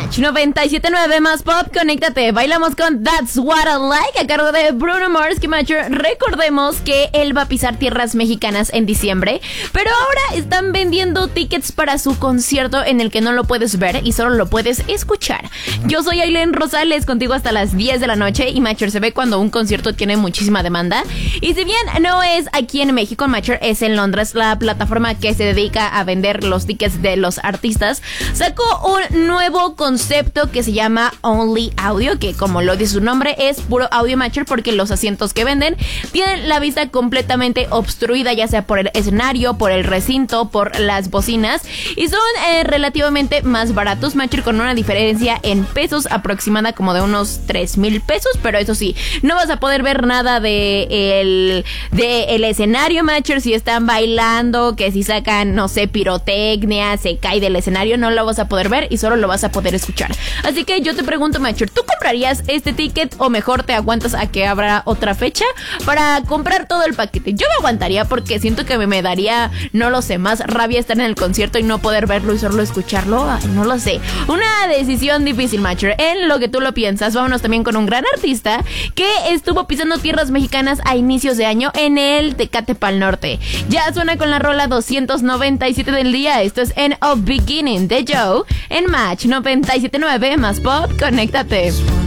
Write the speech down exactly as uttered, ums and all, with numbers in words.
Match noventa y siete punto nueve más pop, conéctate. Bailamos con That's What I Like a cargo de Bruno Mars. Que Match, recordemos que él va a pisar tierras mexicanas en diciembre, pero ahora están vendiendo tickets para su concierto en el que no lo puedes ver y solo lo puedes escuchar. Yo soy Aileen Rosales, contigo hasta las diez de la noche. Y Matcher, se ve cuando un concierto tiene muchísima demanda. Y si bien no es aquí en México, Matcher, es en Londres, la plataforma que se dedica a vender los tickets de los artistas sacó un nuevo concepto que se llama Only Audio, que como lo dice su nombre es puro audio, Matcher, porque los asientos que venden tienen la vista completamente obstruida, ya sea por el escenario, por el recinto, por las bocinas, y son eh, relativamente más baratos, Matcher, con una diferencia en pesos aproximada como de unos tres mil pesos, pero eso sí, no vas a poder ver nada de el, de el escenario, Matcher. Si están bailando, que si sacan, no sé, pirotecnia, se cae del escenario, no lo vas a poder ver y solo lo vas a poder escuchar. Así que yo te pregunto, Matcher, ¿tú comprarías este ticket o mejor te aguantas a que abra otra fecha para comprar todo el paquete? Yo me aguantaría porque siento que me, me daría, no lo sé, más rabia estar en el concierto y no poder verlo y solo escucharlo. Ay, no lo sé. Una decisión difícil, Matcher. En lo que tú lo piensas, vámonos también con un gran artista que estuvo pisando tierras mexicanas a inicios de año en el Tecate Pal Norte. Ya suena con la rola doscientos noventa y siete del día. Esto es en A Beginning de Joe en Match noventa y siete punto nueve más pop, conéctate.